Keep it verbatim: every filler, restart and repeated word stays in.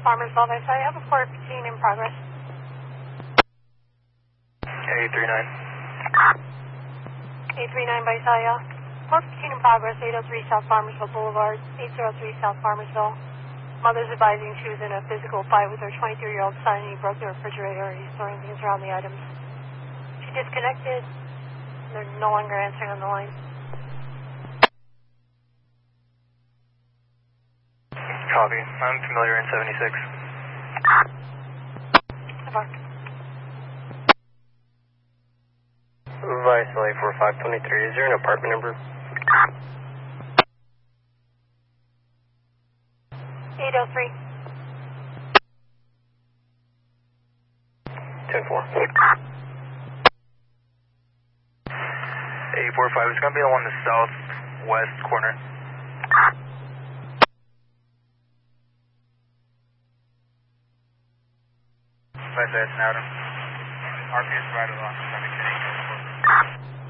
Farmersville, I saw you have a fourteen in progress. eight three nine. eight three nine by Saya. fourteen in progress, eight oh three South Farmersville Boulevard, eight oh three South Farmersville. Mother's advising she was in a physical fight with her twenty-three-year-old son and he broke the refrigerator and he's throwing things around the items. She disconnected. They're no longer answering on the line. Copy. I'm familiar in seventy-six. Over. Vice L A four five two three, is there an apartment number? eight oh three. ten four. eight four five, it's going to be the one in the southwest corner. Vice, that's an Adam. R P S right along.